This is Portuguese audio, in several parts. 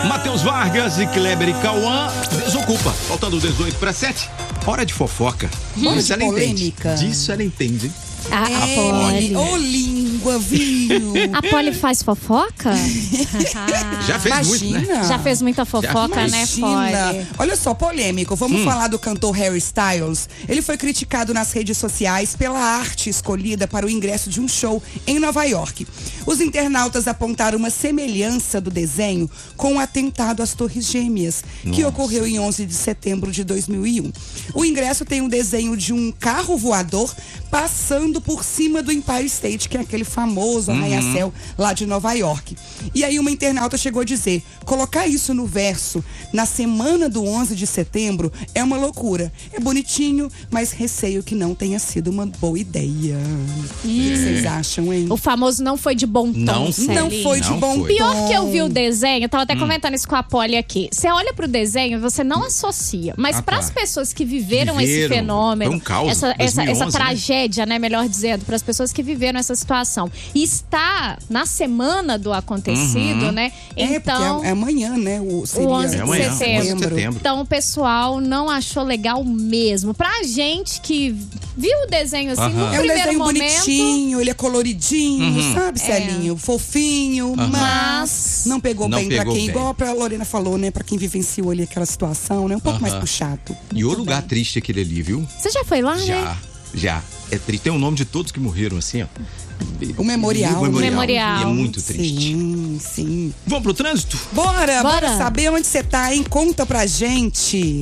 Matheus Vargas e Kleber e Cauã desocupa. Faltando 18 para 7. Hora de fofoca. Disso ela polêmica. entende. Disso ela entende. A Polly. Ô, língua, vinho. A Polly faz fofoca? Já fez muito, né? Já fez muita fofoca, né, Polly? Olha só, polêmico. Vamos falar do cantor Harry Styles. Ele foi criticado nas redes sociais pela arte escolhida para o ingresso de um show em Nova York. Os internautas apontaram uma semelhança do desenho com o atentado às Torres Gêmeas, que ocorreu em 11 de setembro de 2001. O ingresso tem um desenho de um carro voador passando por cima do Empire State, que é aquele famoso arranha-céu lá de Nova York. E aí uma internauta chegou a dizer, colocar isso no verso na semana do 11 de setembro é uma loucura. É bonitinho, mas receio que não tenha sido uma boa ideia. O que vocês acham, hein? O famoso não foi de bom tom, Não foi de bom tom. Pior que eu vi o desenho, eu tava até comentando isso com a Polly aqui. Você olha pro desenho, você não associa. Mas pras pessoas que viveram esse fenômeno, foi um caos, essa tragédia, né? Melhor dizendo, pras pessoas que viveram essa situação. E está na semana do acontecido, né? Então, porque é amanhã, né? Seria o 11 de setembro. Setembro. Então o pessoal não achou legal mesmo. Pra gente que viu o desenho assim no é um primeiro desenho momento, bonitinho, ele é coloridinho, sabe, Celinho? Fofinho, mas não pegou bem pra quem, igual a Lorena falou, né? Pra quem vivenciou ali aquela situação, né? Um pouco mais puxado. E o lugar triste aquele ali, viu? Você já foi lá, né? Já. É triste. Tem o nome de todos que morreram, assim, ó. O memorial. O memorial. E é muito triste. Sim. Vamos pro trânsito? Bora saber onde você tá, hein? Conta pra gente.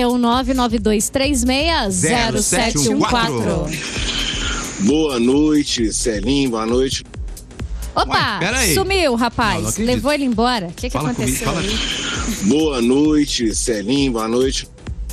31992360714. Boa noite, Celinho, boa noite. Opa, sumiu, rapaz. Não levou ele embora. O que aconteceu aí? Boa noite, Celinho, boa noite.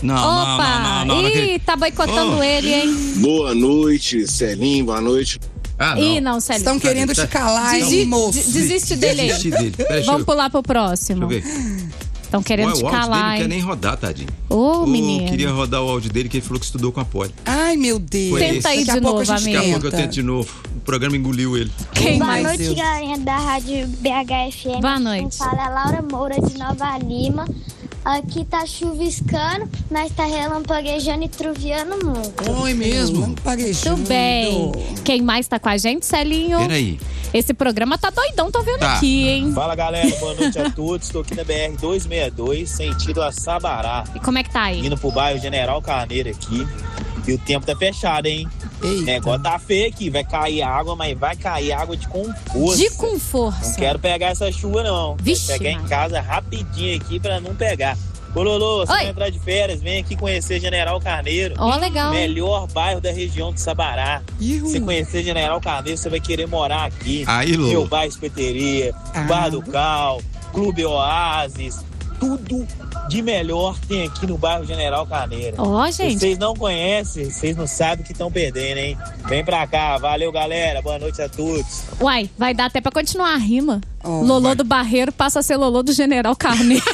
Opa! Ih, tá boicotando ele, hein? Boa noite, Celinho, boa noite. Não, Celinho. Estão querendo te calar, hein, moço? Desiste dele aí. Vamos pular pro próximo. Deixa eu ver. Estão querendo te calar, O áudio dele não hein? quer nem rodar, tadinho. Menino. Queria rodar o áudio dele, que ele falou que estudou com a Polly. Ai, meu Deus. Tenta aí de novo, amigo. Daqui a pouco eu tento de novo. O programa engoliu ele. Boa noite, galerinha da Rádio BHFM. Boa noite. Quem fala é Laura Moura, de Nova Lima. Aqui tá chuviscando, mas tá relampaguejando e truviando muito. Oi, mesmo. Tudo bem. Quem mais tá com a gente, Celinho? Peraí. Esse programa tá doidão, tô vendo aqui, hein? Fala, galera, boa noite a todos. Estou aqui na BR-262, sentido a Sabará. E como é que tá aí? Indo pro bairro General Carneiro aqui. E o tempo tá fechado, hein? O negócio tá feio aqui. Vai cair água, mas vai cair água com força. Com força. Não quero pegar essa chuva, não. Vixe, vou pegar em casa rapidinho aqui pra não pegar. Ô, Lolo, você vai entrar de férias, vem aqui conhecer General Carneiro. Legal. Melhor bairro da região de Sabará. Você conhecer General Carneiro, você vai querer morar aqui. Aí, Lolo. Meu bairro Espeteria, Bar do Cal, Clube Oasis, tudo de melhor tem aqui no bairro General Carneiro. Gente. Vocês não conhecem, vocês não sabem o que estão perdendo, hein? Vem pra cá, valeu, galera, boa noite a todos. Uai, vai dar até pra continuar a rima. Lolô do Barreiro passa a ser Lolô do General Carneiro.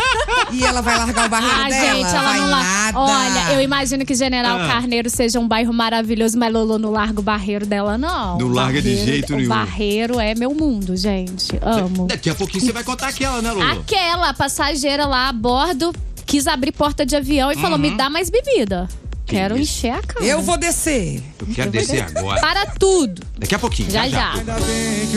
E ela vai largar o barreiro dela? Gente, ela não larga. Olha, eu imagino que General Carneiro seja um bairro maravilhoso, mas Lolô não larga o barreiro dela, não. Não larga de jeito nenhum. O barreiro é meu mundo, gente. Amo. Daqui a pouquinho você vai contar aquela, né, Lolo? Aquela passageira lá a bordo quis abrir porta de avião e falou, me dá mais bebida. Quero encher a cara. Eu vou descer. Eu quero descer agora. Para tudo. Daqui a pouquinho. Já. Ainda bem que